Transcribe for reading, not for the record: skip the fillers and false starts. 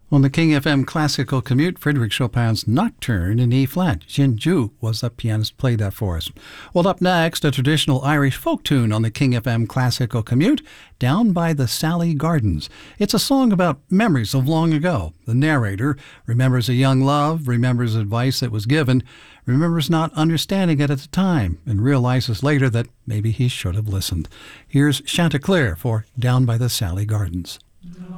On the King FM Classical Commute, Frédéric Chopin's Nocturne in E-flat. Jin Ju was the pianist who played that for us. Well, up next, a traditional Irish folk tune on the King FM Classical Commute, Down by the Sally Gardens. It's a song about memories of long ago. The narrator remembers a young love, remembers advice that was given, remembers not understanding it at the time, and realizes later that maybe he should have listened. Here's Chanticleer for Down by the Sally Gardens. No.